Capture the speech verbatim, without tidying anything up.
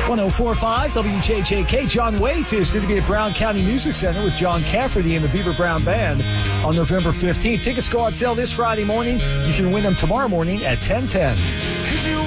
one oh four point five W J J K. John Waite is going to be at Brown County Music Center with John Cafferty and the Beaver Brown Band on November fifteenth. Tickets go on sale this Friday morning. You can win them tomorrow morning at ten ten.